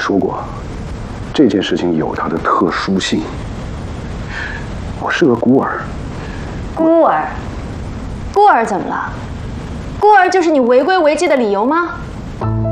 说过，这件事情有它的特殊性。我是个孤儿。 孤儿？孤儿怎么了？孤儿就是你违规违纪的理由吗？